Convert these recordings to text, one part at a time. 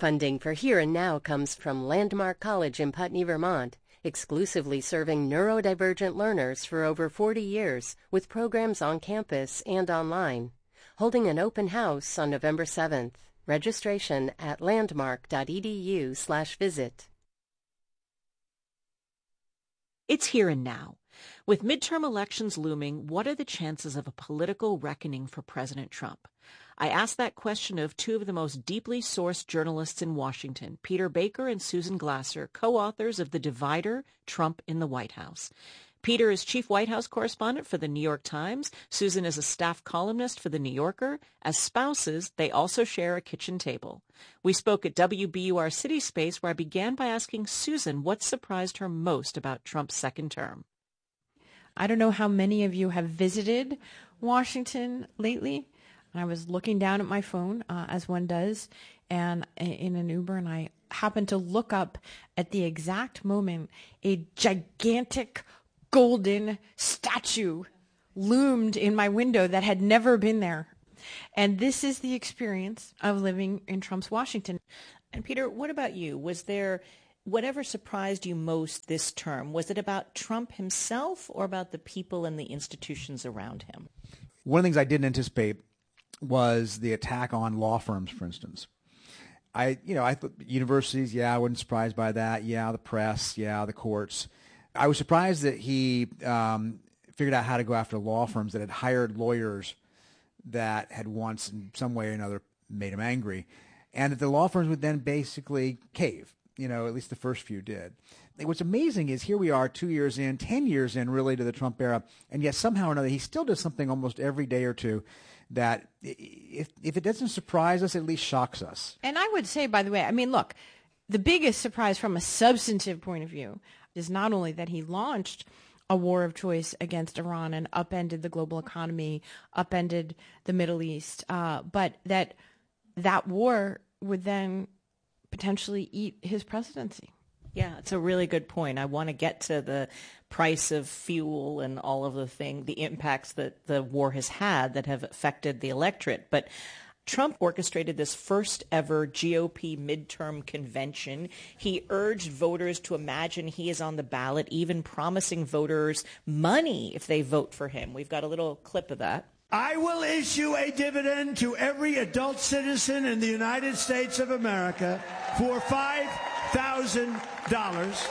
Funding for Here and Now comes from Landmark College in Putney, Vermont, exclusively serving neurodivergent learners for over 40 years with programs on campus and online. Holding an open house on November 7th. Registration at landmark.edu/visit. It's Here and Now. With midterm elections looming, what are the chances of a political reckoning for President Trump? I asked that question of two of the most deeply sourced journalists in Washington, Peter Baker and Susan Glasser, co-authors of The Divider, Trump in the White House. Peter is chief White House correspondent for The New York Times. Susan is a staff columnist for The New Yorker. As spouses, they also share a kitchen table. We spoke at WBUR City Space, where I began by asking Susan what surprised her most about Trump's second term. I don't know how many of you have visited Washington lately. I was looking down at my phone, as one does, and in an Uber, and I happened to look up at the exact moment a gigantic golden statue loomed in my window that had never been there. And this is the experience of living in Trump's Washington. And Peter, what about you? Was there whatever surprised you most this term? Was it about Trump himself or about the people and the institutions around him? One of the things I didn't anticipate was the attack on law firms, for instance. I thought universities, I wasn't surprised by that. The press, the courts. I was surprised that he figured out how to go after law firms that had hired lawyers that had once, in some way or another, made him angry, and that the law firms would then basically cave. At least the first few did. What's amazing is here we are 2 years in, 10 years in really to the Trump era, and yet somehow or another he still does something almost every day or two that if it doesn't surprise us, at least shocks us. And I would say, by the way, look, the biggest surprise from a substantive point of view is not only that he launched a war of choice against Iran and upended the global economy, upended the Middle East, but that war would then potentially eat his presidency. Yeah, it's a really good point. I want to get to the price of fuel and all of the impacts that the war has had that have affected the electorate. But Trump orchestrated this first ever GOP midterm convention. He urged voters to imagine he is on the ballot, even promising voters money if they vote for him. We've got a little clip of that. I will issue a dividend to every adult citizen in the United States of America for $5,000.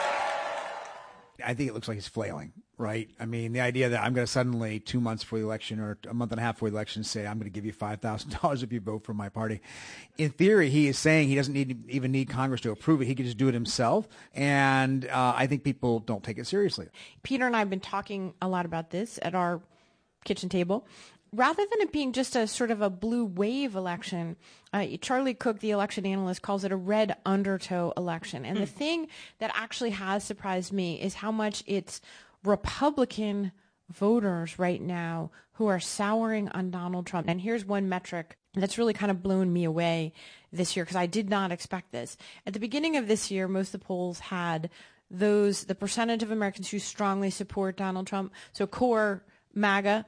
I think it looks like he's flailing, right? The idea that I'm going to suddenly 2 months before the election or a month and a half before the election say I'm going to give you $5,000 if you vote for my party. In theory, he is saying he doesn't even need Congress to approve it. He could just do it himself. And I think people don't take it seriously. Peter and I have been talking a lot about this at our kitchen table. Rather than it being just a sort of a blue wave election, Charlie Cook, the election analyst, calls it a red undertow election. And the thing that actually has surprised me is how much it's Republican voters right now who are souring on Donald Trump. And here's one metric that's really kind of blown me away this year because I did not expect this. At the beginning of this year, most of the polls had the percentage of Americans who strongly support Donald Trump, so core MAGA,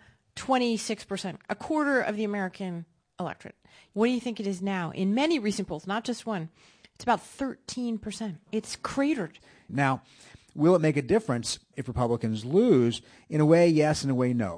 26%, a quarter of the American electorate. What do you think it is now? In many recent polls, not just one, it's about 13%. It's cratered. Now, will it make a difference if Republicans lose? In a way, yes. In a way, no.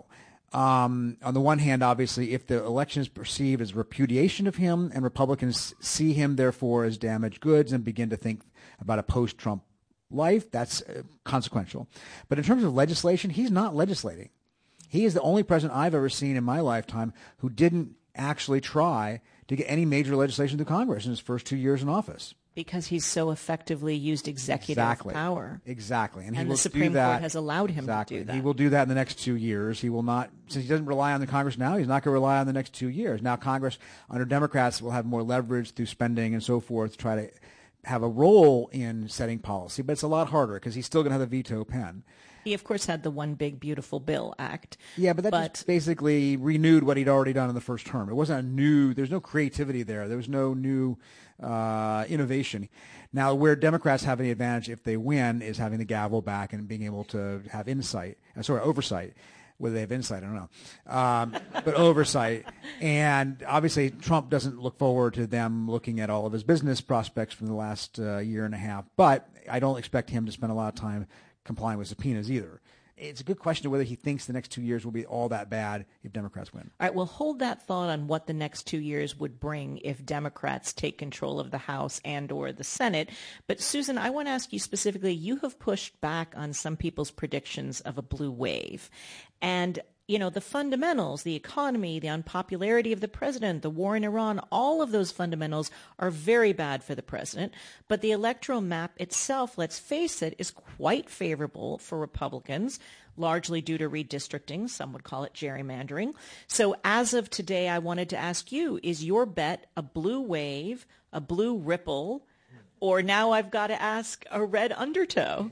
On the one hand, obviously, if the election is perceived as repudiation of him and Republicans see him, therefore, as damaged goods and begin to think about a post-Trump life, that's consequential. But in terms of legislation, he's not legislating. He is the only president I've ever seen in my lifetime who didn't actually try to get any major legislation to Congress in his first 2 years in office. Because he's so effectively used executive power. Exactly. And he will the Supreme Court has allowed him to do that. He will do that in the next 2 years. He will not, since he doesn't rely on the Congress now, he's not going to rely on the next 2 years. Now Congress, under Democrats, will have more leverage through spending and so forth to try to have a role in setting policy. But it's a lot harder because he's still going to have the veto pen. He, of course, had the One Big Beautiful Bill Act. Yeah, but that just basically renewed what he'd already done in the first term. It wasn't there's no creativity there. There was no new innovation. Now, where Democrats have any advantage if they win is having the gavel back and being able to have oversight. Whether they have insight, I don't know. But oversight. And obviously, Trump doesn't look forward to them looking at all of his business prospects from the last year and a half. But I don't expect him to spend a lot of time complying with subpoenas either. It's a good question of whether he thinks the next 2 years will be all that bad if Democrats win. All right, well, hold that thought on what the next 2 years would bring if Democrats take control of the House and or the Senate. But Susan, I want to ask you specifically, you have pushed back on some people's predictions of a blue wave. And you know, the fundamentals, the economy, the unpopularity of the president, the war in Iran, all of those fundamentals are very bad for the president. But the electoral map itself, let's face it, is quite favorable for Republicans, largely due to redistricting. Some would call it gerrymandering. So as of today, I wanted to ask you, is your bet a blue wave, a blue ripple, or now I've got to ask a red undertow?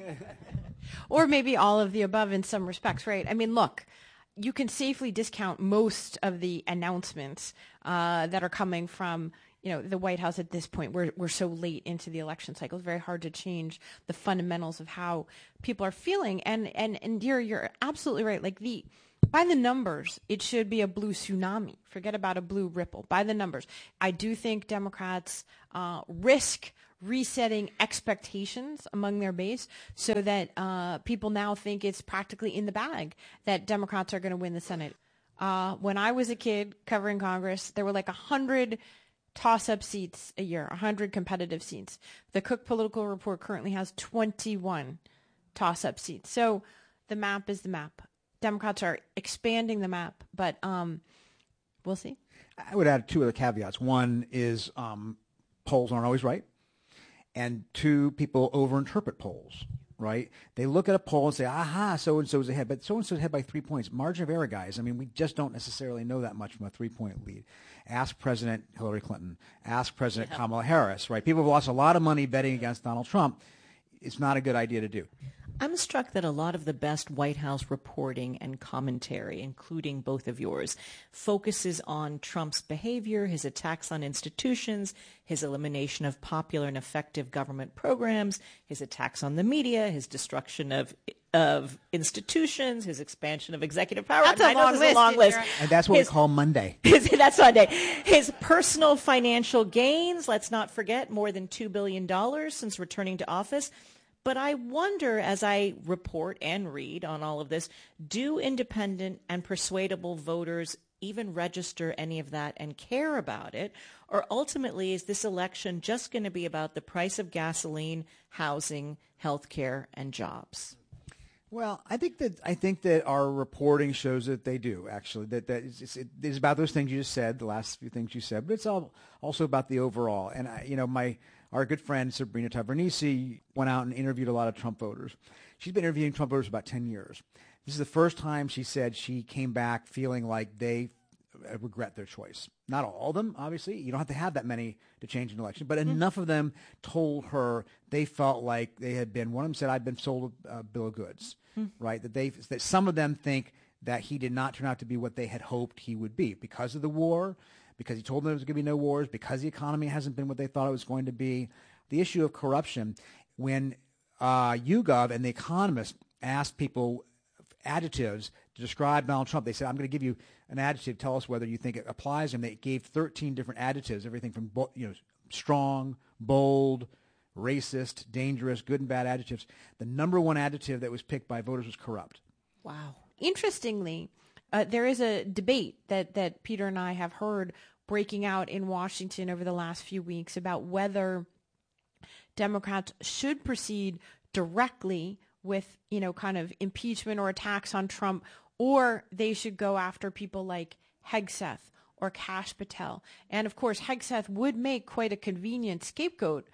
Or maybe all of the above in some respects, right? I mean, look, you can safely discount most of the announcements that are coming from, you know, the White House at this point. We're so late into the election cycle. It's very hard to change the fundamentals of how people are feeling. And you're absolutely right. Like by the numbers, it should be a blue tsunami. Forget about a blue ripple. By the numbers, I do think Democrats risk resetting expectations among their base so that people now think it's practically in the bag that Democrats are going to win the Senate. When I was a kid covering Congress, there were like 100 toss-up seats a year, 100 competitive seats. The Cook Political Report currently has 21 toss-up seats. So the map is the map. Democrats are expanding the map, but we'll see. I would add two other caveats. One is polls aren't always right. And two, people overinterpret polls, right? They look at a poll and say, aha, so-and-so's ahead, but so-and-so's ahead by 3 points. Margin of error, guys. I mean, we just don't necessarily know that much from a 3-point lead. Ask President Hillary Clinton. Ask President Kamala Harris, right? People have lost a lot of money betting against Donald Trump. It's not a good idea to do. I'm struck that a lot of the best White House reporting and commentary, including both of yours, focuses on Trump's behavior, his attacks on institutions, his elimination of popular and effective government programs, his attacks on the media, his destruction of institutions, his expansion of executive power. That's a long list. And that's what we call Monday. That's Monday. His personal financial gains, let's not forget, more than $2 billion since returning to office. But I wonder, as I report and read on all of this, do independent and persuadable voters even register any of that and care about it? Or ultimately, is this election just going to be about the price of gasoline, housing, health care, and jobs? Well, I think that our reporting shows that they do, actually. That it is about those things you just said, the last few things you said, but it's also about the overall. And our good friend Sabrina Tavernise went out and interviewed a lot of Trump voters. She's been interviewing Trump voters for about 10 years. This is the first time she said she came back feeling like they regret their choice. Not all of them, obviously. You don't have to have that many to change an election, but enough of them told her they felt like they had been. One of them said, "I've been sold a bill of goods," right? That some of them think that he did not turn out to be what they had hoped he would be because of the war, because he told them there was going to be no wars, because the economy hasn't been what they thought it was going to be. The issue of corruption, when YouGov and The Economist asked people adjectives to describe Donald Trump, they said, "I'm going to give you an adjective. Tell us whether you think it applies." And they gave 13 different adjectives, everything from strong, bold, racist, dangerous, good and bad adjectives. The number one adjective that was picked by voters was corrupt. Wow. Interestingly, there is a debate that Peter and I have heard breaking out in Washington over the last few weeks about whether Democrats should proceed directly with, kind of impeachment or attacks on Trump, or they should go after people like Hegseth or Kash Patel. And of course, Hegseth would make quite a convenient scapegoat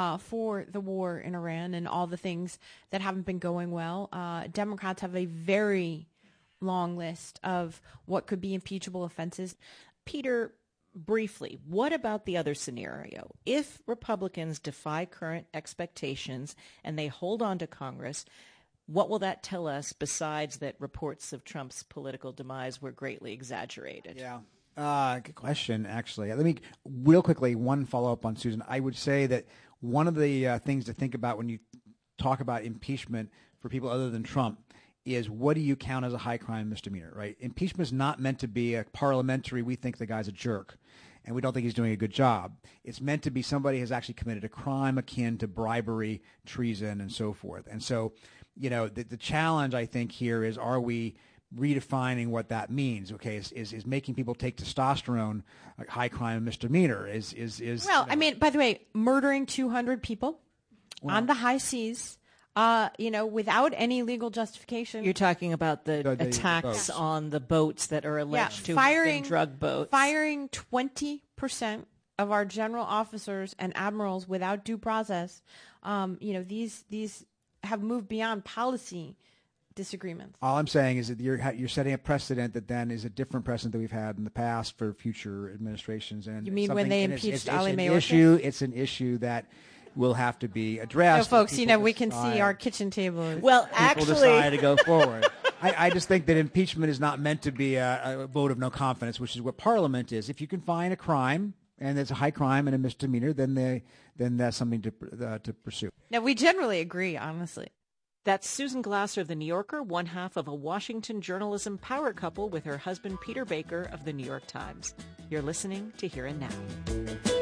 for the war in Iran and all the things that haven't been going well. Democrats have a very long list of what could be impeachable offenses. Peter, briefly, what about the other scenario? If Republicans defy current expectations and they hold on to Congress, what will that tell us besides that reports of Trump's political demise were greatly exaggerated? Yeah. Good question, actually. Let me, real quickly, one follow-up on Susan. I would say that one of the things to think about when you talk about impeachment for people other than Trump is what do you count as a high crime misdemeanor, right? Impeachment is not meant to be a parliamentary, we think the guy's a jerk, and we don't think he's doing a good job. It's meant to be somebody has actually committed a crime akin to bribery, treason, and so forth. And so, the challenge, I think, here is, are we redefining what that means? Okay, is making people take testosterone a high crime misdemeanor? Well, I mean, by the way, murdering 200 people on the high seas, without any legal justification. You're talking about the attacks boats. on the boats that are alleged to have been drug boats. Firing 20% of our general officers and admirals without due process. These have moved beyond policy disagreements. All I'm saying is that you're setting a precedent that then is a different precedent that we've had in the past for future administrations. And you mean when they impeached Ali Mayorkas? It's an issue that will have to be addressed. So, folks, we can see our kitchen table. Well, people actually, decide to go forward. I just think that impeachment is not meant to be a vote of no confidence, which is what Parliament is. If you can find a crime, and it's a high crime and a misdemeanor, then that's something to pursue. Now, we generally agree, honestly. That's Susan Glasser of The New Yorker, one half of a Washington journalism power couple with her husband Peter Baker of The New York Times. You're listening to Here and Now.